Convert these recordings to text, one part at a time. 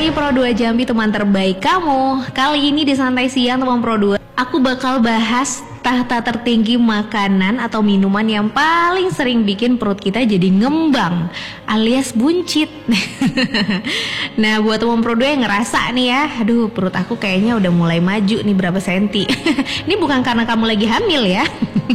lagi Pro 2 Jambi, teman terbaik kamu. Kali ini di Santai Siang teman Pro 2, aku bakal bahas tahta tertinggi makanan atau minuman yang paling sering bikin perut kita jadi ngembang alias buncit. Nah, buat teman Pro 2 yang ngerasa nih ya, aduh perut aku kayaknya udah mulai maju nih berapa senti. Ini bukan karena kamu lagi hamil ya.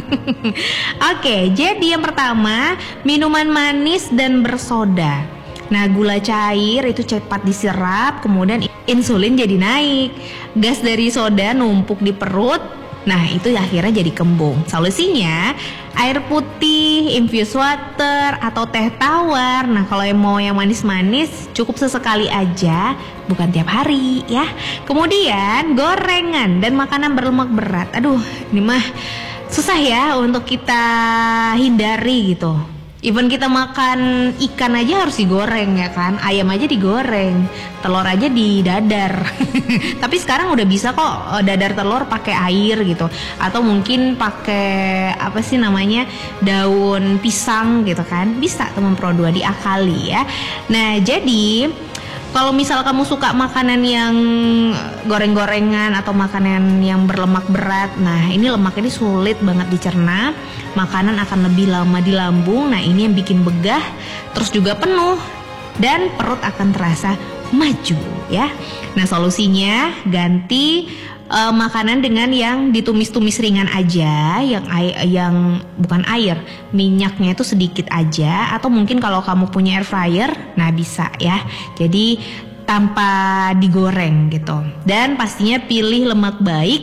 Oke, jadi yang pertama, minuman manis dan bersoda. Nah, gula cair itu cepat diserap, kemudian insulin jadi naik. Gas dari soda numpuk di perut. Nah, itu akhirnya jadi kembung. Solusinya, air putih, infused water, atau teh tawar. Nah, kalau yang mau yang manis-manis, cukup sesekali aja, bukan tiap hari ya. Kemudian, gorengan dan makanan berlemak berat. Aduh, ini mah susah ya untuk kita hindari gitu. Even kita makan ikan aja harus digoreng ya kan, ayam aja digoreng, telur aja didadar. Tapi sekarang udah bisa kok dadar telur pakai air gitu, atau mungkin pakai apa sih namanya, daun pisang gitu kan, bisa teman Pro 2 diakali ya. Nah, jadi kalau misal kamu suka makanan yang goreng-gorengan atau makanan yang berlemak berat, nah ini lemak ini sulit banget dicerna, makanan akan lebih lama di lambung, nah ini yang bikin begah, terus juga penuh, dan perut akan terasa maju ya. Nah, solusinya ganti makanan dengan yang ditumis-tumis ringan aja, yang bukan air, minyaknya itu sedikit aja, atau mungkin kalau kamu punya air fryer, nah bisa ya. Jadi tanpa digoreng gitu. Dan pastinya pilih lemak baik,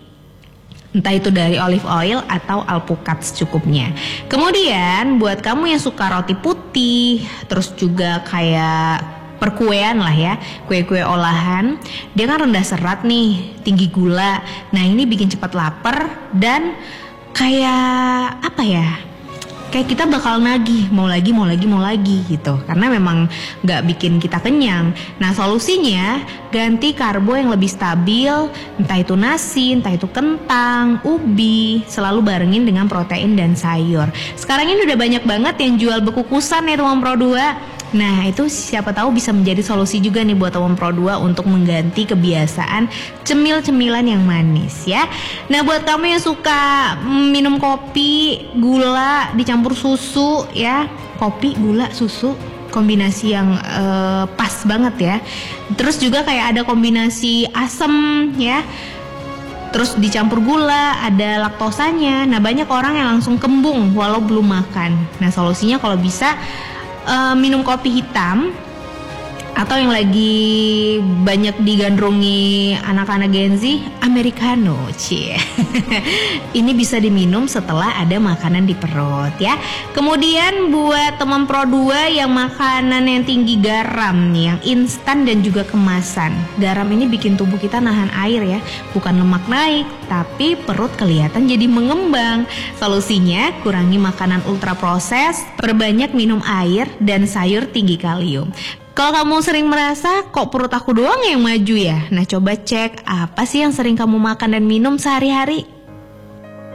entah itu dari olive oil atau alpukat secukupnya. Kemudian buat kamu yang suka roti putih, terus juga kayak perkuean lah ya, kue-kue olahan, dia kan rendah serat nih, tinggi gula. Nah, ini bikin cepat lapar dan kayak apa ya, kayak kita bakal nagih, mau lagi gitu, karena memang gak bikin kita kenyang. Nah, solusinya ganti karbo yang lebih stabil, entah itu nasi, entah itu kentang, ubi, selalu barengin dengan protein dan sayur. Sekarang ini udah banyak banget yang jual bekukusan ya teman Pro 2. Nah, itu siapa tahu bisa menjadi solusi juga nih buat teman Pro 2 untuk mengganti kebiasaan cemil-cemilan yang manis ya. Nah, buat kamu yang suka minum kopi, gula dicampur susu ya, kopi, gula, susu, kombinasi yang pas banget ya. Terus juga kayak ada kombinasi asam ya, terus dicampur gula, ada laktosanya. Nah, banyak orang yang langsung kembung walau belum makan. Nah, solusinya kalau bisa minum kopi hitam, atau yang lagi banyak digandrungi anak-anak Gen Z, americano, cie. Ini bisa diminum setelah ada makanan di perut ya. Kemudian buat teman Pro 2 yang makanan yang tinggi garam nih, yang instan dan juga kemasan. Garam ini bikin tubuh kita nahan air ya, bukan lemak naik, tapi perut kelihatan jadi mengembang. Solusinya kurangi makanan ultra proses, perbanyak minum air dan sayur tinggi kalium. Kalau kamu sering merasa kok perut aku doang yang maju ya, nah coba cek apa sih yang sering kamu makan dan minum sehari-hari.